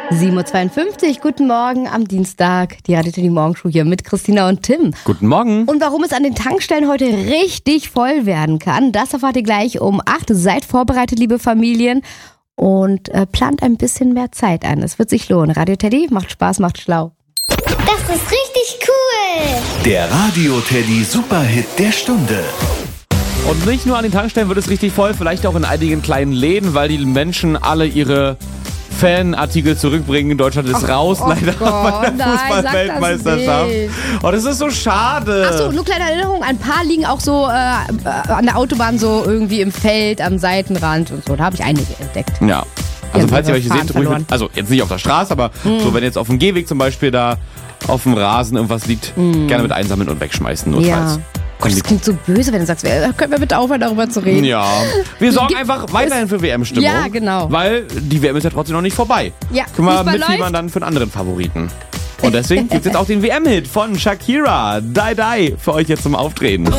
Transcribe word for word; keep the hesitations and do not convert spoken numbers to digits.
sieben Uhr zweiundfünfzig, guten Morgen am Dienstag. Die Radio Teddy Morgenshow hier mit Christina und Tim. Guten Morgen. Und warum es an den Tankstellen heute richtig voll werden kann, das erfahrt ihr gleich um acht. Seid vorbereitet, liebe Familien. Und äh, plant ein bisschen mehr Zeit ein. Es wird sich lohnen. Radio Teddy macht Spaß, macht schlau. Das ist richtig cool. Der Radio Teddy Superhit der Stunde. Und nicht nur an den Tankstellen wird es richtig voll, vielleicht auch in einigen kleinen Läden, weil die Menschen alle ihre Fanartikel zurückbringen. Deutschland ist Ach, raus, oh leider Gott, bei der nein, Fußball-Weltmeisterschaft. Und das ist so schade. Achso, nur kleine Erinnerung, ein paar liegen auch so äh, an der Autobahn so irgendwie im Feld, am Seitenrand und so. Da habe ich einige entdeckt. Ja. Also Ja, falls ihr welche Faden seht, ruhig verloren. mit, also jetzt nicht auf der Straße, aber Mhm. so wenn jetzt auf dem Gehweg zum Beispiel da auf dem Rasen irgendwas liegt, gerne mit einsammeln und wegschmeißen, notfalls. Ja. Gott, das klingt so böse, wenn du sagst, äh, können wir bitte aufhören, darüber zu reden? Ja, wir sorgen Gibt- einfach weiterhin für W M-Stimmung. Ja, genau. Weil die W M ist ja trotzdem noch nicht vorbei. Ja, Können wir Fußball mitfiebern läuft. dann für einen anderen Favoriten. Und deswegen gibt es jetzt auch den W M-Hit von Shakira, Die Die, für euch jetzt zum Auftreten.